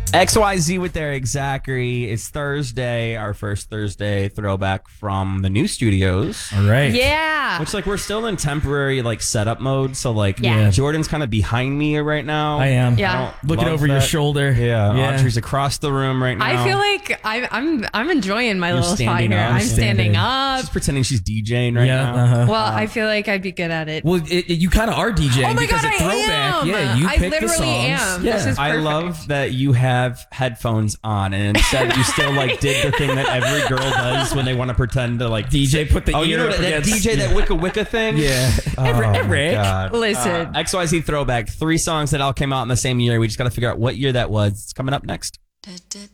XYZ with Eric Zachary. It's Thursday, our first Thursday throwback from the new studios. All right. Yeah. Which, like, we're still in temporary, like, setup mode. So, like, Yeah. Jordan's kind of behind me right now. I am. Yeah. Looking love over your that. shoulder. Yeah. Audrey's across the room right now. I feel like I'm enjoying my little spot standing here. up. I'm standing up. She's pretending she's DJing right now. Uh-huh. Well, I feel like I'd be good at it. Well, you kind of are DJing Oh my because God, at I Throwback, am. yeah, you I pick the literally songs. am. Yeah. This is I perfect. love that you have headphones on and instead you still like did the thing that every girl does when they want to pretend to like DJ put the you ear know up that against- DJ that Wicca Wicca thing. Yeah. Eric. God. Listen. XYZ throwback, 3 songs that all came out in the same year. We just got to figure out what year that was. It's coming up next.